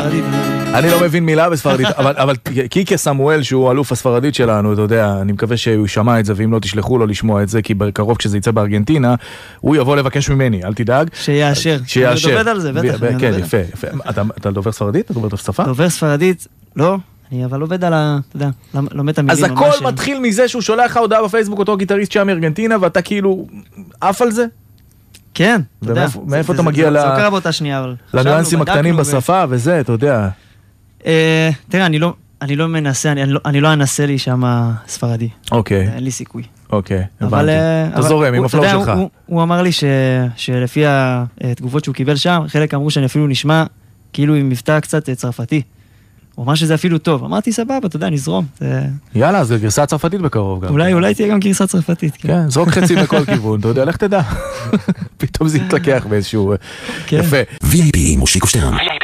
בספרדית. אני לא מבין מילה בספרדית, אבל קיקה סמואל, שהוא אלוף הספרדית שלנו, אתה יודע, אני מקווה שהוא שמע את זה, ואם לא תשלחו לו לשמוע את זה, כי בקרוב כשזה יצא בארגנטינה, הוא יבוא לבקש ממני, אל תדאג. שיאשר. שיאשר. אני דובד על זה, בטח. כן, יפה. אתה דובר ספרדית? אתה דובר את השפה? דובר ספרדית, לא. אני אבל עובד על אתה יודע, לומד את המילים. אז הכל מתחיל מזה שהוא שולח לך הודעה בפייסבוק, אותו גיטריסט שם מארגנטינה, ואתה כאילו עף על זה? כן, אתה יודע. מאיפה אתה מגיע זה לא קרה באותה שנייה, אבל... לניואנסים הקטנים בשפה וזה, אתה יודע. תראה, אני לא מנסה, אני לא אנסה לי שם ספרדי. אוקיי. אין לי סיכוי. אוקיי, הבנתי. אתה זורם עם הפלואו שלך. הוא אמר לי שלפי התגובות שהוא קיבל שם, חלק אמרו שאני אפילו נשמע כאילו עם מבטא קצת צרפתי. הוא אמר שזה אפילו טוב. אמרתי, סבבה, אתה יודע, נזרום. יאללה, אז גרסה צרפתית בקרוב גם. אולי תהיה גם גרסה צרפתית. כן, זרוק חצי מכל כיוון, אתה יודע, לך תדע. פתאום זה יתלקח באיזשהו... יפה. VIP מושיקו שטרן.